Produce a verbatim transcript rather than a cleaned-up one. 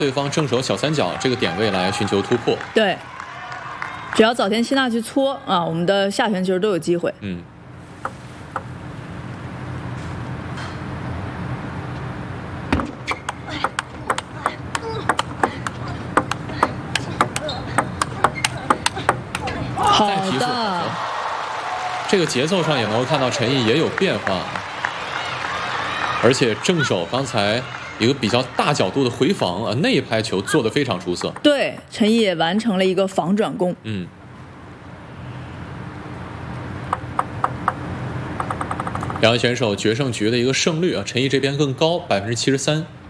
对方正手小三角这个点位来寻求突破。 对，只要早田希娜去搓啊，我们的下旋球都有机会。 嗯。 好再提速， 的， 这个节奏上也能够看到陈毅也有变化，而且正手刚才一个比较大角度的回防啊，那一拍球做得非常出色。 对，陈毅也完成了一个防转攻。 嗯。两位选手决胜局的一个胜率啊，陈毅这边更高，百分之七十三。